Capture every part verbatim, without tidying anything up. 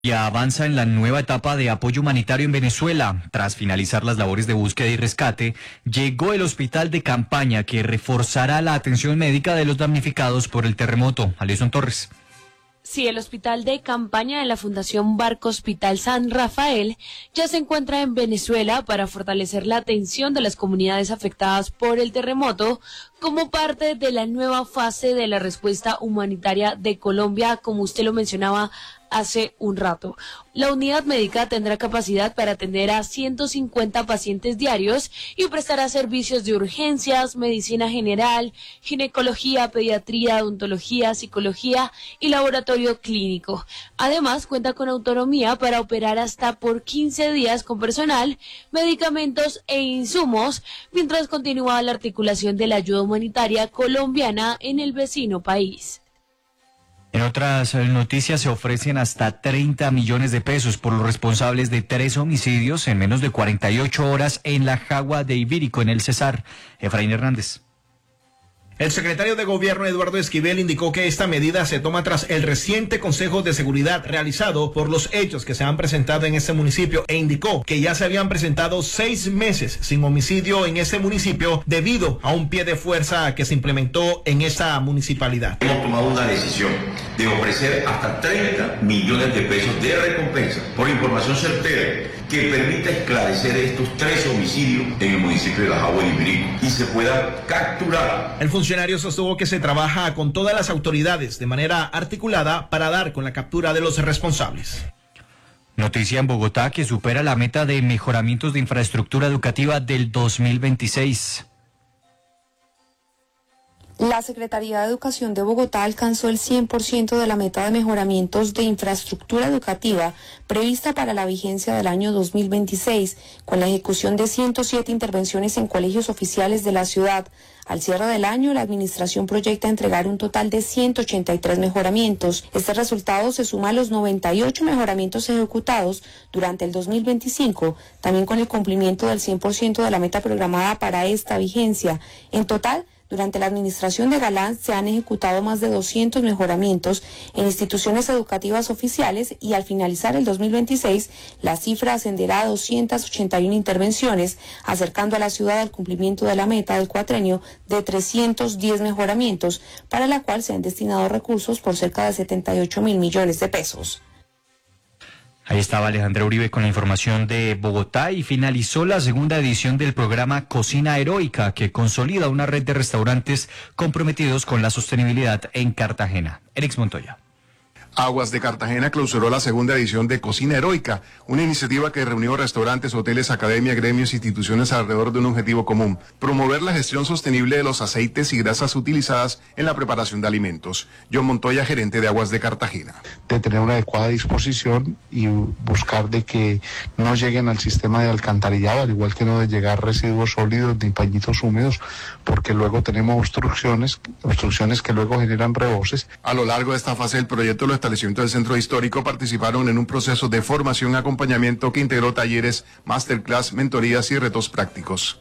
Y avanza en la nueva etapa de apoyo humanitario en Venezuela. Tras finalizar las labores de búsqueda y rescate, llegó el hospital de campaña que reforzará la atención médica de los damnificados por el terremoto. Alison Torres. Sí, el hospital de campaña de la Fundación Barco Hospital San Rafael ya se encuentra en Venezuela para fortalecer la atención de las comunidades afectadas por el terremoto como parte de la nueva fase de la respuesta humanitaria de Colombia, como usted lo mencionaba hace un rato. La unidad médica tendrá capacidad para atender a ciento cincuenta pacientes diarios y prestará servicios de urgencias, medicina general, ginecología, pediatría, odontología, psicología y laboratorio clínico. Además, cuenta con autonomía para operar hasta por quince días con personal, medicamentos e insumos, mientras continúa la articulación de la ayuda humanitaria colombiana en el vecino país. En otras noticias, se ofrecen hasta treinta millones de pesos por los responsables de tres homicidios en menos de cuarenta y ocho horas en la Jagua de Ibirico, en el Cesar. Efraín Hernández. El secretario de Gobierno, Eduardo Esquivel, indicó que esta medida se toma tras el reciente Consejo de Seguridad realizado por los hechos que se han presentado en ese municipio e indicó que ya se habían presentado seis meses sin homicidio en ese municipio debido a un pie de fuerza que se implementó en esa municipalidad. Hemos tomado una decisión de ofrecer hasta treinta millones de pesos de recompensa por información certera que permita esclarecer estos tres homicidios en el municipio de La Jagua de Ibirico y se pueda capturar. El funcionario sostuvo que se trabaja con todas las autoridades de manera articulada para dar con la captura de los responsables. Noticia en Bogotá que supera la meta de mejoramientos de infraestructura educativa del dos mil veintiséis. La Secretaría de Educación de Bogotá alcanzó el cien por ciento de la meta de mejoramientos de infraestructura educativa prevista para la vigencia del año dos mil veintiséis, con la ejecución de ciento siete intervenciones en colegios oficiales de la ciudad. Al cierre del año, la Administración proyecta entregar un total de ciento ochenta y tres mejoramientos. Este resultado se suma a los noventa y ocho mejoramientos ejecutados durante el dos mil veinticinco, también con el cumplimiento del cien por ciento de la meta programada para esta vigencia. En total, durante la administración de Galán se han ejecutado más de doscientos mejoramientos en instituciones educativas oficiales y al finalizar el dos mil veintiséis la cifra ascenderá a doscientas ochenta y una intervenciones, acercando a la ciudad al cumplimiento de la meta del cuatrenio de trescientos diez mejoramientos, para la cual se han destinado recursos por cerca de setenta y ocho mil millones de pesos. Ahí estaba Alejandra Uribe con la información de Bogotá y finalizó la segunda edición del programa Cocina Heroica, que consolida una red de restaurantes comprometidos con la sostenibilidad en Cartagena. Erix Montoya. Aguas de Cartagena clausuró la segunda edición de Cocina Heroica, una iniciativa que reunió restaurantes, hoteles, academias, gremios e instituciones alrededor de un objetivo común: promover la gestión sostenible de los aceites y grasas utilizadas en la preparación de alimentos. John Montoya, gerente de Aguas de Cartagena. De tener una adecuada disposición y buscar de que no lleguen al sistema de alcantarillado, al igual que no de llegar residuos sólidos ni pañitos húmedos, porque luego tenemos obstrucciones, obstrucciones que luego generan reboses. A lo largo de esta fase del proyecto, los establecimientos del centro histórico participaron en un proceso de formación y acompañamiento que integró talleres, masterclass, mentorías y retos prácticos.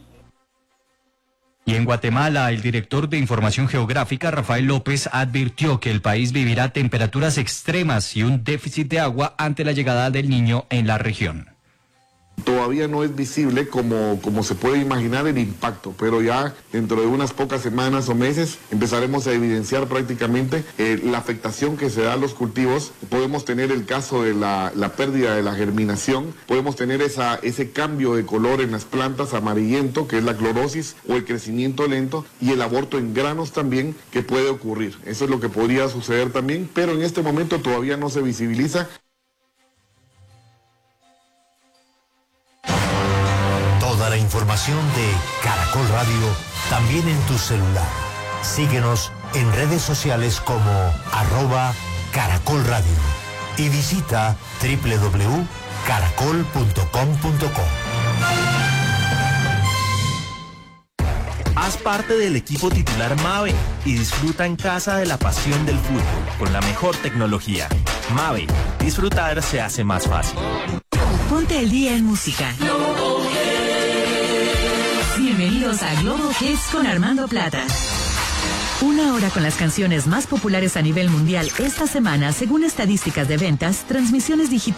Y en Guatemala, el director de Información Geográfica, Rafael López, advirtió que el país vivirá temperaturas extremas y un déficit de agua ante la llegada del Niño en la región. Todavía no es visible como, como se puede imaginar el impacto, pero ya dentro de unas pocas semanas o meses empezaremos a evidenciar prácticamente eh, la afectación que se da a los cultivos. Podemos tener el caso de la, la pérdida de la germinación, podemos tener esa, ese cambio de color en las plantas amarillento, que es la clorosis, o el crecimiento lento, y el aborto en granos también, que puede ocurrir. Eso es lo que podría suceder también, pero en este momento todavía no se visibiliza. Toda la información de Caracol Radio también en tu celular. Síguenos en redes sociales como arroba Caracol Radio y visita doble u doble u doble u punto caracol punto com punto co. Haz parte del equipo titular Mave y disfruta en casa de la pasión del fútbol con la mejor tecnología. Mave, disfrutar se hace más fácil. Ponte el día en música. Bienvenidos a Globo Hits con Armando Plata. Una hora con las canciones más populares a nivel mundial esta semana, según estadísticas de ventas, transmisiones digitales